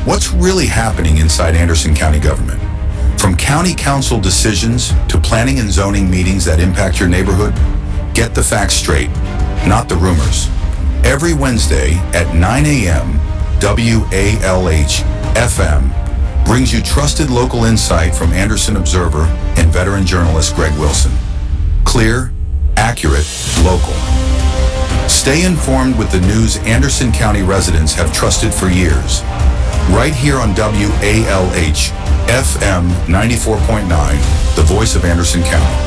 What's really happening inside Anderson County government? From county council decisions to planning and zoning meetings that impact your neighborhood, get the facts straight, not the rumors. Every Wednesday at 9 a.m., WALH FM brings you trusted local insight from Anderson Observer and veteran journalist Greg Wilson. Clear, accurate, local. Stay informed with the news Anderson County residents have trusted for years. Right here on WALH FM 94.9, the voice of Anderson County.